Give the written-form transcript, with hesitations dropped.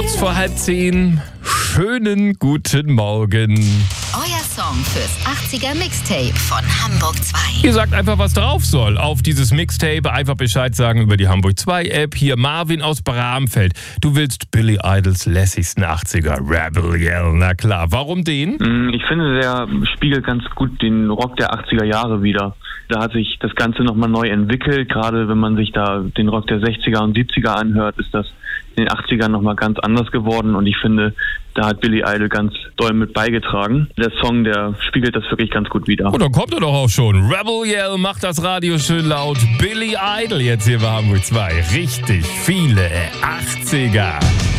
Kurz vor 9:30. Schönen guten Morgen. Euer Song fürs 80er Mixtape von Hamburg 2. Ihr sagt einfach, was drauf soll. Auf dieses Mixtape einfach Bescheid sagen über die Hamburg 2 App. Hier Marvin aus Bramfeld. Du willst Billy Idols lässigsten 80er. Rebel Yell, na klar. Warum den? Ich finde, der spiegelt ganz gut den Rock der 80er Jahre wider. Da hat sich das Ganze nochmal neu entwickelt. Gerade wenn man sich da den Rock der 60er und 70er anhört, ist das in den 80ern nochmal ganz anders geworden. Und ich finde, da hat Billy Idol ganz doll mit beigetragen. Der Song, der spiegelt das wirklich ganz gut wider. Und dann kommt er doch auch schon. Rebel Yell, macht das Radio schön laut. Billy Idol jetzt hier bei Hamburg 2. Richtig viele 80er.